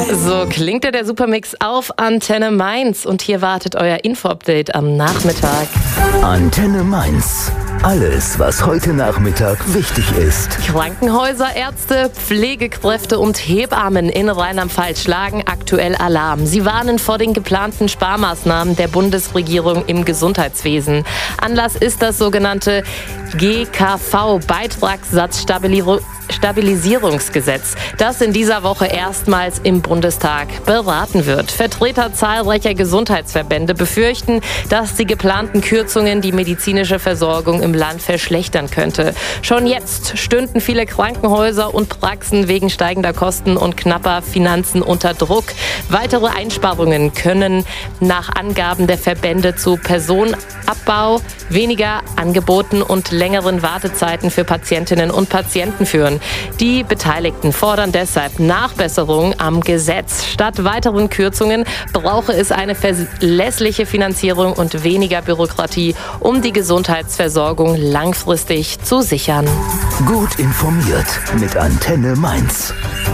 So klingt der Supermix auf Antenne Mainz. Und hier wartet euer Info-Update am Nachmittag. Antenne Mainz. Alles, was heute Nachmittag wichtig ist. Krankenhäuser, Ärzte, Pflegekräfte und Hebammen in Rheinland-Pfalz schlagen aktuell Alarm. Sie warnen vor den geplanten Sparmaßnahmen der Bundesregierung im Gesundheitswesen. Anlass ist das sogenannte GKV-Beitragssatzstabilisierungsgesetz, das in dieser Woche erstmals im Bundestag beraten wird. Vertreter zahlreicher Gesundheitsverbände befürchten, dass die geplanten Kürzungen die medizinische Versorgung im Land verschlechtern könnte. Schon jetzt stünden viele Krankenhäuser und Praxen wegen steigender Kosten und knapper Finanzen unter Druck. Weitere Einsparungen können nach Angaben der Verbände zu Personenabbau, weniger Angeboten und längeren Wartezeiten für Patientinnen und Patienten führen. Die Beteiligten fordern deshalb Nachbesserungen am Gesetz. Statt weiteren Kürzungen brauche es eine verlässliche Finanzierung und weniger Bürokratie, um die Gesundheitsversorgung langfristig zu sichern. Gut informiert mit Antenne Mainz.